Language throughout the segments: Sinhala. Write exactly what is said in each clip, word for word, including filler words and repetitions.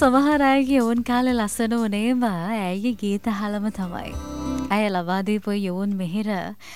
සමහර අයගේ ඕන් කාලේ ලස්සන උනේම ඇයගේ ගීත අහලම තමයි. ඇය ලබා දීපු යෝන් මෙහෙර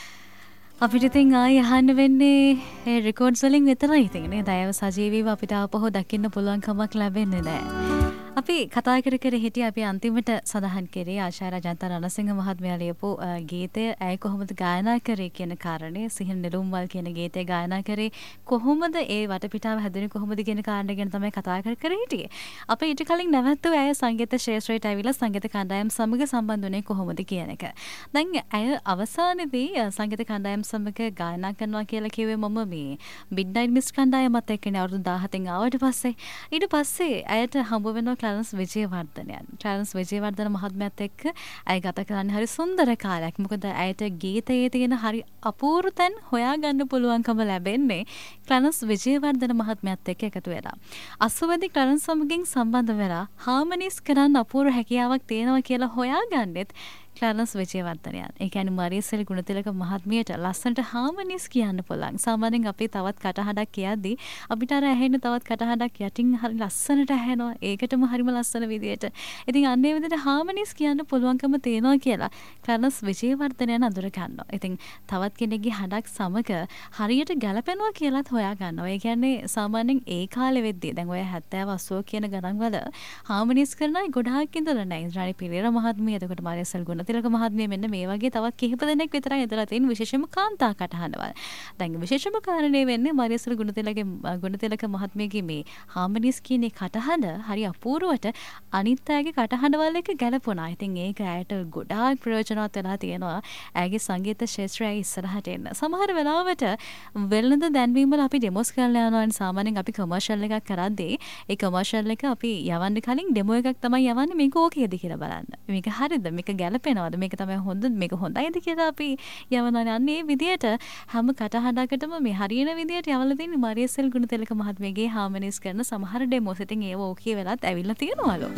අපිට ඉතින් ආයි අහන්න වෙන්නේ ඒ රෙකෝඩ්ස් වලින් විතරයි ඉතින් නේද? අයව සජීවීව අපිට ආපහු දකින්න පුළුවන් කමක් ලැබෙන්නේ නැහැ. අපි කතා කර කර හිටිය අපි අන්තිමට සඳහන් කරේ ආශා රජන්ත රණසිංහ මහත්මයා ලියපු ගීතය ඇය කොහොමද ගායනා කරේ කියන කාරණේ, සිහින් නෙළුම්වල් කියන ගීතය ගායනා කරේ කොහොමද, ඒ වටපිටාව හැදුනේ කොහොමද කියන කාරණේ ගැන තමයි කතා කර කර හිටියේ. අපි ඊට කලින් නැවතුනේ ඇය සංගීත ශ්‍රේෂ්ඨයට ඇවිල්ලා සංගීත කණ්ඩායම් සමග සම්බන්ධ වුණේ කොහොමද කියන එක. දැන් ඇය අවසානයේදී සංගීත කණ්ඩායම් සමග ගායනා කරනවා කියලා කිව්වේ මම මේ මිඩ්නයිට් මිස් කණ්ඩායමත් එක්කනේ අවුරුදු දාහතෙන් ආවට පස්සේ. ඊට පස්සේ ඇයට හම්බ වෙනවා ක්ලරන්ස් විජේවර්ධනයන්. ක්ලරන්ස් විජේවර්ධන මහත්මයාත් එක්ක ඇය ගත කරන්නේ හරි සුන්දර කාලයක්. මොකද ඇයට ගීතයේ තියෙන හරි අපූර්ව තැන් හොයාගන්න පුළුවන්කම ලැබෙන්නේ ක්ලරන්ස් විජේවර්ධන මහත්මයාත් එක්ක එකතු වෙලා. අසුවැදි ක්ලරන්ස් සමගින් සම්බන්ධ වෙලා හාමනිස් කරන්න අපූර්ව හැකියාවක් තියෙනවා කියලා හොයාගන්නෙත් ක්ලරන්ස් විජේවර්ධනයන්. ඒ කියන්නේ මරියසෙල් ගුණතිලක මහත්මියට ලස්සනට හාමනිස් කියන්න පුළුවන්. සාමාන්‍යයෙන් අපි තවත් කටහඬක් කියද්දී අපිට අර ඇහෙන තවත් කටහඬක් යටින් හරි ලස්සනට ඇහෙනවා. ඒකටම හරිම ලස්සන විදියට. ඉතින් අන්න ඒ විදිහට හාමනිස් කියන්න පුළුවන්කම තියෙනවා කියලා ක්ලරන්ස් විජේවර්ධනයන් අඳුර ගන්නවා. ඉතින් තවත් කෙනෙක්ගේ හඬක් සමග හරියට ගැලපෙනවා කියලාත් හොයා ගන්නවා. ඒ කියන්නේ සාමාන්‍යයෙන් ඒ කාලෙ වෙද්දී දැන් ඔය හැත්තෑව අසූව කියන ගණන්වල හාමනිස් කරන අය ගොඩාක් ඉඳලා නැහැ. ඉන්ද්‍රාණි පිරේර මහත්මිය, එතකොට මරියසෙල් ගුණ තිලක මහත්මිය, මෙන්න මේ වගේ තවත් කිහිප දෙනෙක් විතරයි ඉඳලා තියෙන විශේෂම කාන්තා කටහඬවල්. දැන් විශේෂම කාරණේ වෙන්නේ මරියසෙල් ගුණතිලකගේ ගුණතිලක මහත්මියගේ මේ හාමනිස් කියන කටහඬ හරි අපූර්වට අනිත් අයගේ කටහඬවල් එක්ක ගැලපුණා. ඉතින් ඒක ඇයට ගොඩාක් ප්‍රයෝජනවත් වෙලා තියෙනවා. ඇයගේ සංගීත ශාස්ත්‍රය ඉස්සරහට එන්න. සමහර වෙලාවට වෙළඳ දැන්වීම වල අපි ඩෙමොස් කරලා යනවා. සාමාන්‍යයෙන් අපි කමර්ෂල් එකක් කරද්දී ඒ කමර්ෂල් එක අපි යවන්න කලින් ඩෙමෝ එකක් තමයි යවන්නේ, මේක ඕකේද කියලා බලන්න. මේක හරියද? මේක ගැලපෙන මේක තමයි හොඳ, මේක හොඳයිද කියලා අපි යවනවා. අන්න ඒ විදියට හැම කටහඬකටම මේ හරියන විදියට යවලා තියෙන මරියසෙල් ගුණතිලක මහත්මියගේ හාමනිස් කරන සමහර ඩෙමෝස්. ඉතින් ඒව ඕකේ වෙලත් ඇවිල්ලා තියෙනවලු.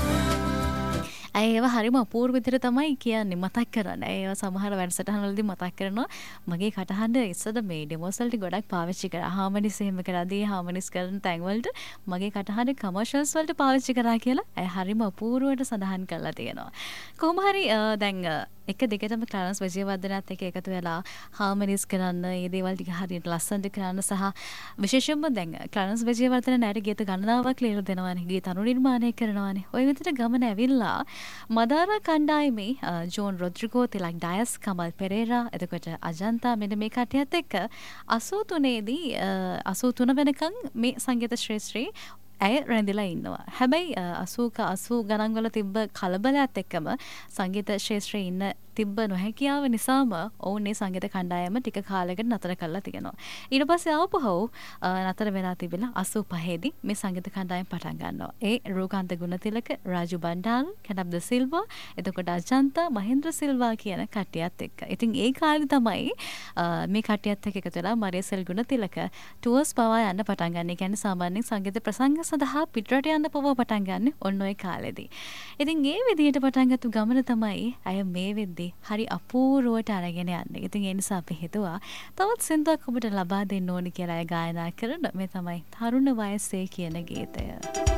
ඇය ඒව හරිම අපූර්ව විදිහට තමයි කියන්නේ, මතක් කරන්නේ. ඒව සමහර වැඩසටහන්වලදී මතක් කරනවා මගේ කටහඬ ඉස්සර මේ ඩෙමෝස් වලට ගොඩක් පාවිච්චි කරා. හාමනිස් එහෙම කරද්දී හාමනිස් කරන තැන් වලට මගේ කටහඬ කමර්ෂල්ස් වලට පාවිච්චි කරා කියලා ඇය හරිම අපූර්වවට සඳහන් කරලා තියෙනවා. කොහොම හරි දැන් එක දෙකටම ක්ලරන්ස් විජේවර්ධනත් එක්ක එකතු වෙලා හාමනිස් කරන්න, මේ දේවල් ටික හරියට ලස්සනට කරන්න සහ විශේෂයෙන්ම දැන් ක්ලරන්ස් විජේවර්ධන නැට ගීත ගණනාවක් ලියලා දෙනවානේ, ගීත අනුනිර්මාණය කරනවානේ. ওই විදිහට ගමන ඇවිල්ලා මදාරා කණ්ඩායමේ ජෝන් රොඩ්රිගෝ, තිලක් ඩයස්, කමල් පෙරේරා, එතකොට අජන්තා, මෙන්න මේ කටයත් එක්ක අසූ තුනේ දී අසූ තුන වෙනකන් මේ සංගීත ශ්‍රේෂ්ඨයේ ඇය රැඳිලා ඉන්නවා. හැබැයි අසූක අසූ ගණන් වල තිබ්බ කලබලයත් එක්කම සංගීත ශාස්ත්‍රයේ ඉන්න තිබ්බ නොහැකියාව නිසාම ඔවුන් මේ සංගීත කණ්ඩායම ටික කාලයකට නතර කරලා තියෙනවා. ඊට පස්සේ ආපහු නතර වෙලා තිබිලා අසූ පහේ දී මේ සංගීත කණ්ඩායම පටන් ගන්නවා. ඒ රූකාන්ත ගුණතිලක, රාජු බණ්ඩාරු, කැඩබ් ද සිල්වා, එතකොට අජන්තා, මහේන්ද්‍ර සිල්වා කියන කට්ටියත් එක්ක. ඉතින් ඒ කාලේ තමයි මේ කට්ටියත් එක්ක එකතු වෙලා මරියසෙල් ගුණතිලක ටුවර්ස් පවා යන්න පටන් ගන්න. ඒ කියන්නේ සාමාන්‍යයෙන් සංගීත ප්‍රසංග සඳහා පිටරට යන්න පවා පටන් ගන්න ඔන්න ඔය කාලෙදී. ඉතින් ඒ විදිහට පටන් ගත්ත ගමන තමයි අය මේ වෙද්දී හරි අපූර්වට අරගෙන යන්නේ. ඉතින් ඒ නිසා අපි හිතුවා තවත් සින්දුවක් ඔබට ලබා දෙන්න ඕනි කියලා අය ගායනා කරන මේ තමයි තරුණ වයසේ කියන ගීතය.